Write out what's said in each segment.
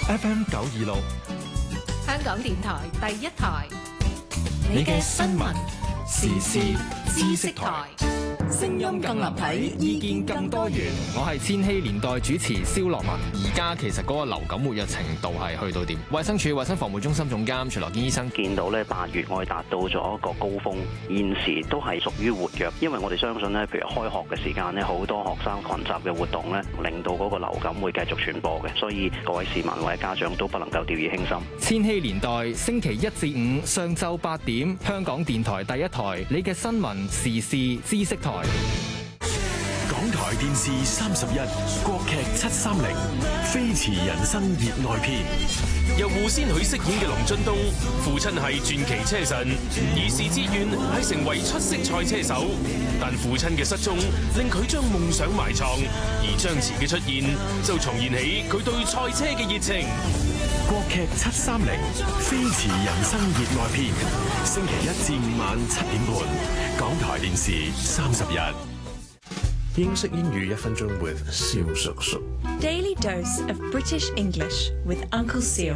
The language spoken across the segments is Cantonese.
FM 926， 香港電台第一台， 你嘅新聞時事知識台。聲音更立體，意見更多元。 我係千禧年代主持蕭樂文。而家其實嗰個流感活躍程度係去到點？衛生署衛生防護中心總監徐樂堅醫生見到咧8月我哋達到咗一個高峰，現時都係屬於活躍，因為我哋相信咧，譬如開學嘅時間咧，好多學生群集嘅活動咧，令到嗰個流感會繼續傳播嘅，所以各位市民或者家長都不能夠掉以輕心。 千禧年代星期1至5上晝8點，香港電台第一台，你嘅新聞時事知識台。 港台電視31國劇730飛馳人生熱愛篇， 由胡先煦飾演嘅龍津東，父親係傳奇車神，兒時志願係成為出色賽車手，但父親嘅失蹤令佢將夢想埋藏，而張弛嘅出現就重燃起佢對賽車嘅熱情。 國劇730飛馳人生熱愛篇，星期1至5晚7點半，港台電視31。 英式英語1分鐘 with 蕭叔叔。 Daily dose of British English with Uncle Seal。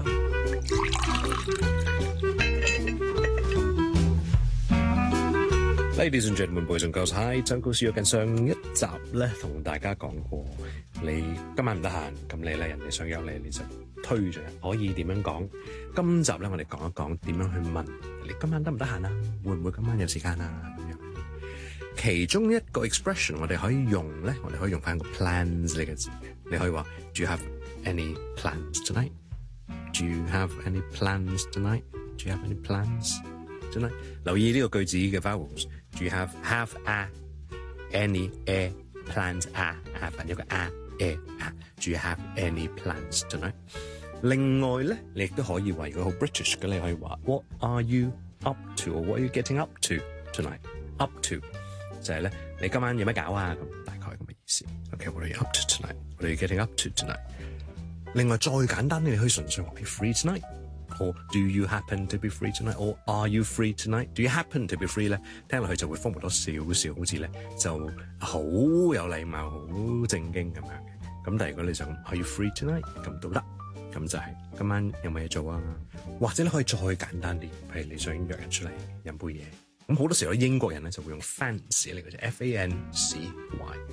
Ladies and gentlemen, boys and girls, hi， Uncle Seal。 近上一集咧同大家講過，你今晚唔得閒，咁你咧人哋想約你，你就推咗，可以點樣講？今集咧我哋講一講點樣去問你今晚得唔得閒啊？會唔會今晚有時間啊？咁樣。其中一個 expression 我哋可以用咧，我哋可以用翻個 plans 呢個字。你可以話 Do you have any plans tonight? Do you have any plans tonight? Do you have any plans tonight? 留意呢個句子嘅 vowels。Do you have a any a plans a 反一個 a Do you have any plans tonight? 另外咧，你亦都可以話如果好 British 嘅，你可以話 What are you up to? Or what are you getting up to tonight? Up to就係咧，你今晚有咩搞啊？咁大概咁嘅意思。Okay, what are you up to tonight? What are you getting up to tonight? 另外再簡單啲，你可以純粹話 Be free tonight, or Do you happen to be free tonight? Or Are you free tonight? Do you happen to be free 咧？聽落去就會豐富多少少，好似咧就好有禮貌、好正經咁樣嘅。咁但係如果你想 Are you free tonight? 咁都得。咁就係今晚有冇嘢做啊？或者你可以再簡單啲，譬如你想約人出嚟飲杯嘢。咁好多時候英國人咧就會用 fancy 嚟嘅啫，Fancy